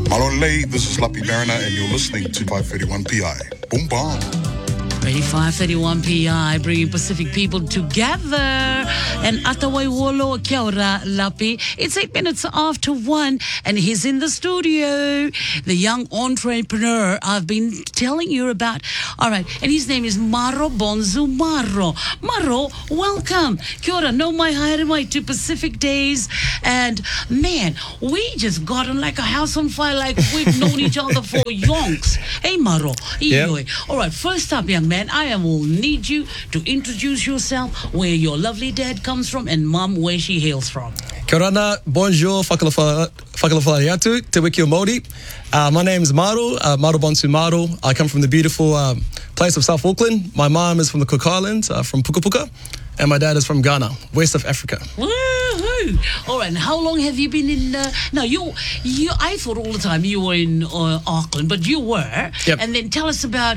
Malole, this is Lappy Mariner, and you're listening to 531 PI. Boom, bam. Ready, 531 PI, bringing Pacific people together. And Atawai Wolo, kia ora, Lapi. It's 8 minutes after 1, and he's in the studio. The young entrepreneur I've been telling you about. All right, and his name is Maro Bonzu Maro. Maro, welcome. Kia ora, no mai haere mai to Pacific Days. And man, we just got on like a house on fire, like we've known each other for yonks. Hey, Maro. Yep. All right, first up, young man, I will need you to introduce yourself, where your lovely dad comes from, and mum, where she hails from. Kia ora, bonjour, whakalawhai atu, te wiki o Māori. My name is Maro, Maro Bonsu Maro. I come from the beautiful place of South Auckland. My mom is from the Cook Islands, from Puka Puka, and my dad is from Ghana, west of Africa. Woohoo! All right, and how long have you been in... Now, you. I thought all the time you were in Auckland, but you were. Yep. And then tell us about